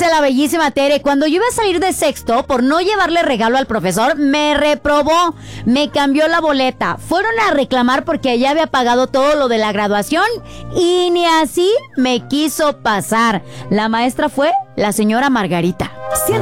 Dice la bellísima Tere, cuando yo iba a salir de sexto, por no llevarle regalo al profesor, me reprobó, me cambió la boleta. Fueron a reclamar porque ella había pagado todo lo de la graduación y ni así me quiso pasar. La maestra fue la señora Margarita.